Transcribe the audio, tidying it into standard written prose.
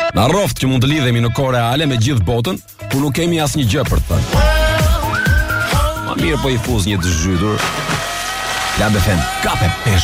Na rroft që mund të lidhemi në kohë reale me gjithë botën, ku nuk kemi asnjë gjë për të thënë. Ma mirë po i fuz një të zhytur. Labe fen, kape pesh.